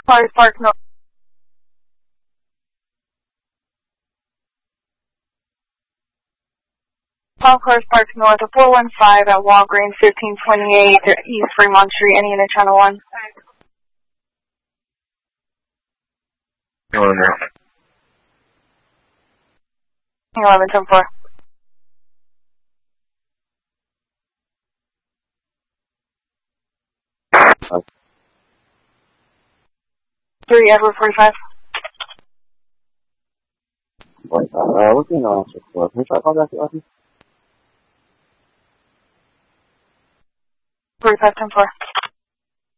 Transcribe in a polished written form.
Cars Park North. Cars Park North of 415 at Walgreens 1528 East Fremont Street, any unit channel 1. 11-10-4. 3 Edward 45. What's the answer for? Can we try to contact the office? 45-10-4.